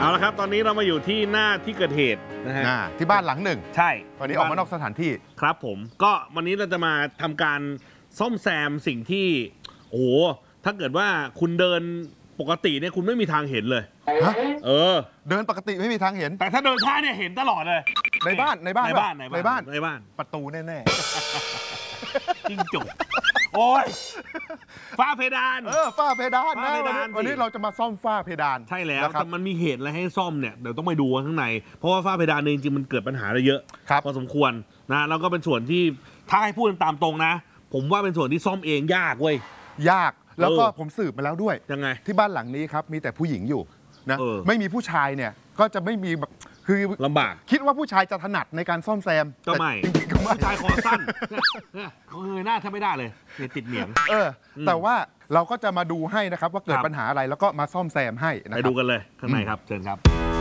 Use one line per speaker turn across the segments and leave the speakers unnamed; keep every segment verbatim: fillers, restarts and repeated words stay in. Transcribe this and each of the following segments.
เอาละครับตอนนี้เรามาอยู่ที่หน้าที่เกิดเหตุนะฮะ
ที่บ้านหลังหนึ่ง
ใช่
วันนี้ออกมานอกสถานที่
ครับผมก็วันนี้เราจะมาทำการซ่อมแซมสิ่งที่โอ้ถ้าเกิดว่าคุณเดินปกติเนี่ยคุณไม่มีทางเห็นเลยเออ
เดินปกติไม่มีทางเห็น
แต่ถ้าเดินช้าเนี่ยเห็นตลอดเลย
ในบ้านในบ้าน
ในบ้าน
ในบ้าน
ในบ้าน
ประตูแน่
ๆจิ้งจกโอ้ยฝ้าเพดาน
เออฝ้าเพดานนะวันนี้เราจะมาซ่อมฝ้าเพดาน
ใช่แล้วแต่มันมีเหตุอะไรให้ซ่อมเนี่ยเดี๋ยวต้องไปดูข้างในเพราะว่าฝ้าเพดานจริงๆมันเกิดปัญหาอะไรเยอะพอสมควรนะแล้วก็เป็นส่วนที่ถ้าให้พูดตามตรงนะผมว่าเป็นส่วนที่ซ่อมเองยากเว้ย
ยากแล้วก็ผมสืบมาแล้วด้วย
ยังไง
ที่บ้านหลังนี้ครับมีแต่ผู้หญิงอยู่นะไม่มีผู้ชายเนี่ยก็จะไม่มีแบบคือ
ลำบาก
คิดว่าผู้ชายจะถนัดในการซ่อมแซม
ก็ไม่ผู้ชายคอสั้นเขาเงยหน้าแทบไม่ได้เลยเนี่ยติดเหนียง
เออแต่ว่าเราก็จะมาดูให้นะครับว่าเกิดปัญหาอะไรแล้วก็มาซ่อมแซมให้
ไปดูกันเลยข้างในครับเชิญครับ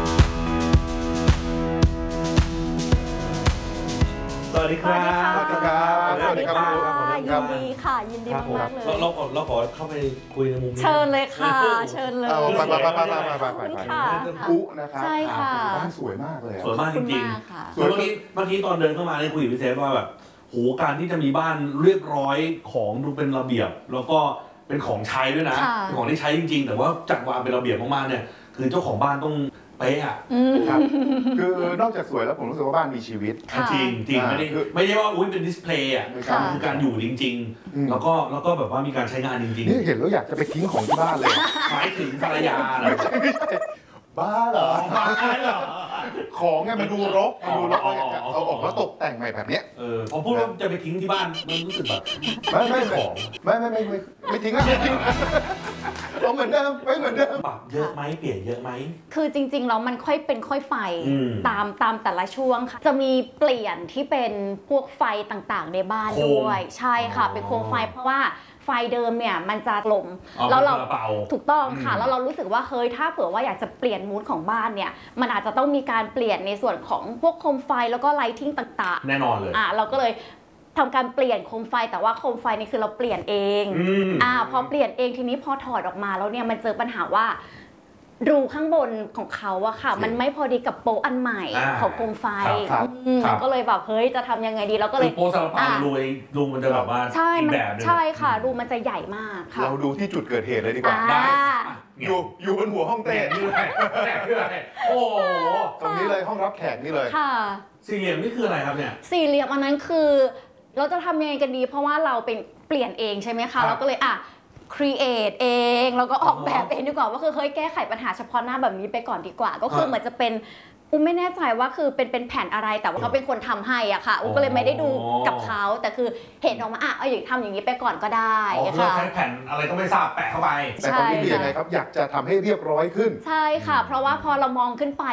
สวัสดีครับ
สวัสดีครับ
สวัสดีครับยินดีค่ะยินดีมากๆเลย
เราเราขอเข้าไปคุยในมุมนี้
เชิญเลยค่ะเชิญเลย
ไปไปไปไปไปไปไป
ค่ะ
อุ๊นะครับ
ใช่ค่ะ
บ้านสวยมากเลย
สวยมากจริงๆเมื่อกี้เมื่อกี้ตอนเดินเข้ามาเนี่ยคุยกับพี่เซฟว่าแบบโหการที่จะมีบ้านเรียบร้อยของดูเป็นระเบียบแล้วก็เป็นของใช้ด้วยนะเป็นของที่ใช้จริงๆแต่ว่าจัดวางเป็นระเบียบมากๆเนี่ยคือเจ้าของบ้านต้องเป๊ะอ่ะ
ครับคือนอกจากสวยแล้วผมรู้สึกว่าบ้านมีชีวิต
จริงจริงไม่ได้ไม่ใช่ว่าอุ้ยเป็นดิสเพลย์อ่ะคือการอยู่จริงๆแล้วก็แล้วก็แบบว่ามีการใช้งานจริงๆ
นี่เห็นแล้วอยากจะไปทิ้งของที่บ้านเลย
หมายถึงภรรยาเหรอ
บ้าเหรอบ้าเหรอของไงมันดูรกมันดูรกเอาออกแล้วตกแต่งใหม่แบบเนี้ย
เออพอพูดว่าจะไปทิ้งที่บ้านมันรู้สึกแบบ
ไม่ไม่ของไม่ไม่ไม่ไม่ไม่ทิ้งไม่ทิ้งเอาเหมือนเดิมไม่เหมือนเดิม
ปรับเยอะไหมเปลี่ยนเยอะไหม
คือจริงๆแล้วมันค่อยเป็นค่อยไปตามตามแต่ละช่วงค่ะจะมีเปลี่ยนที่เป็นพวกไฟต่างๆในบ้านด้วยใช่ค่ะเป็นโคมไฟเพราะว่าไฟเดิมเนี่ยมันจะลม
แล้วเรา
ถูกต้องค่ะแล้วเรารู้สึกว่าเฮ้ยถ้าเผื่อว่าอยากจะเปลี่ยนมูดของบ้านเนี่ยมันอาจจะต้องมีการเปลี่ยนในส่วนของพวกโคมไฟแล้วก็ไลทิงต่าง
ๆแน่นอนเลย
อ่ะเราก็เลยทำการเปลี่ยนโคมไฟแต่ว่าโคมไฟนี่คือเราเปลี่ยนเองอ่าพอเปลี่ยนเองทีนี้พอถอดออกมาแล้วเนี่ยมันเจอปัญหาว่ารูข้างบนของเขาอะค่ะมันไม่พอดีกับโป๊ะอันใหม่ของโคมไฟก็เลยแบบเฮ้ยจะทำยังไงดีเราก็เลย
โป๊ะซาลาเปารูรูมันจะแบบว่าอีกแบบนึง
ใช่ค่ะรูมันจะใหญ่มากค่ะ
เราดูที่จุดเกิดเหตุเลยดีกว่าได้อยู่อยู่บนหัวห้องเต้
นี่เลยโอ้
ตรงนี้เลยห้องรับแขกนี่เลย
ค่ะ
สี่เหลี่ยมนี่คืออะไรครับเนี่ย
สี่เหลี่ยมอันนั้นคือเราจะทำยังไงกันดีเพราะว่าเราเป็นเปลี่ยนเองใช่ไหมคะเราก็เลยอ่ะcreate เองแล้วก็ออกแบบเองดีกว่าว่าคือเฮ้ยแก้ไขปัญหาเฉพาะหน้าแบบนี้ไปก่อนดีกว่าก็คือเหมือนจะเป็นอุ้มไม่แน่ใจว่าคือเป็นเป็นแผ่นอะไรแต่ว่าเขาเป็นคนทำให้อ่ะค่ะอุ้มก็เลยไม่ได้ดูกับเขาแต่คือเห็นออกมาอ่ะเอาอย่างทำอย่างนี้ไปก่อนก็ได้
ค่ะใช้แผ่นอะไรก็ไม่ทราบแปะเข้าไป
แต่ตอนนี้เป็นยังไงครับอยากจะทำให้เรียบร้อยขึ้น
ใช่ค่ะเพราะว่าพอเรามองขึ้นไป